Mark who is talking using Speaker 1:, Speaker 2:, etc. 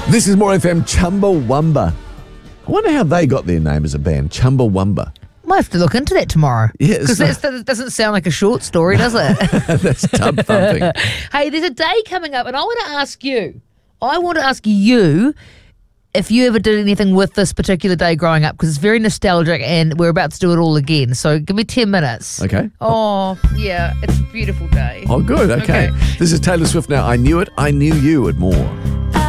Speaker 1: This is More FM, Chumbawamba. I wonder how they got their name as a band, Chumbawamba.
Speaker 2: Might have to look into that tomorrow.
Speaker 1: Yes.
Speaker 2: Because that doesn't sound like a short story, does it?
Speaker 1: That's tub thumping.
Speaker 2: Hey, there's a day coming up, and I want to ask you if you ever did anything with this particular day growing up, because it's very nostalgic, and we're about to do it all again. So give me 10 minutes.
Speaker 1: Okay.
Speaker 2: Oh, yeah, it's a beautiful day.
Speaker 1: Oh, good. Okay. This is Taylor Swift now. I Knew It, I Knew You at More.